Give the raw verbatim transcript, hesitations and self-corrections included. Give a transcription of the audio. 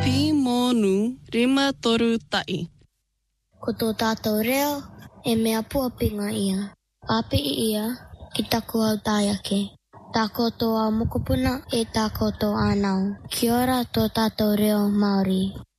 Pi monu rima toru tai. Ko tō tātou reo e mea puapinga ia. Api i ia ki taku au tāiake. Tā koutou au mokopuna e tā koutou ānau. Kia ora tō tātou reo Māori.